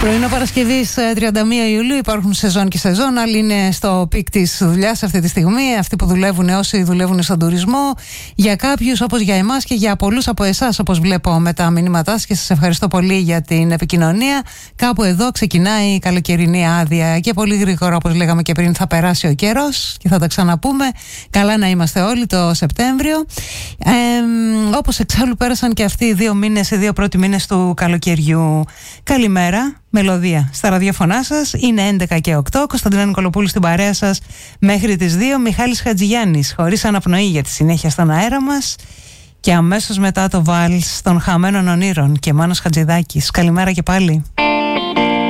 Πρωινό Παρασκευής 31 Ιουλίου, υπάρχουν σεζόν και σεζόν. Άλλοι είναι στο πικ της δουλειάς αυτή τη στιγμή. Αυτοί που δουλεύουν, όσοι δουλεύουν στον τουρισμό. Για κάποιους, όπως για εμάς και για πολλούς από εσάς, όπως βλέπω με τα μηνύματά σας, και σας ευχαριστώ πολύ για την επικοινωνία. Κάπου εδώ ξεκινάει η καλοκαιρινή άδεια και πολύ γρήγορα, όπως λέγαμε και πριν, θα περάσει ο καιρός και θα τα ξαναπούμε. Καλά να είμαστε όλοι το Σεπτέμβριο. Όπως εξάλλου πέρασαν και αυτοί οι 2 μήνες, οι 2 πρώτοι μήνες του καλοκαιριού. Καλημέρα. Μελωδία στα ραδιόφωνά σας. Είναι 11 και 8. Κωνσταντίνα Νικολοπούλου στην παρέα σας μέχρι τις 2. Μιχάλης Χατζηγιάννης χωρίς αναπνοή για τη συνέχεια στον αέρα μας. Και αμέσως μετά το βάλς των χαμένων ονείρων και Μάνος Χατζηδάκης. Καλημέρα και πάλι.